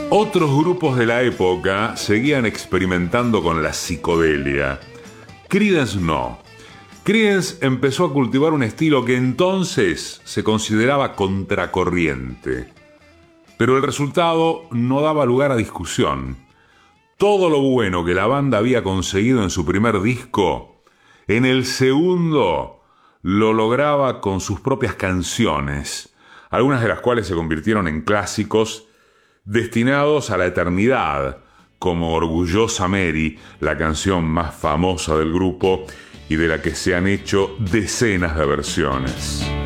Otros grupos de la época seguían experimentando con la psicodelia. Creedence no. Creedence empezó a cultivar un estilo que entonces se consideraba contracorriente. Pero el resultado no daba lugar a discusión. Todo lo bueno que la banda había conseguido en su primer disco, en el segundo lo lograba con sus propias canciones, algunas de las cuales se convirtieron en clásicos destinados a la eternidad, como Orgullosa Mary, la canción más famosa del grupo y de la que se han hecho decenas de versiones.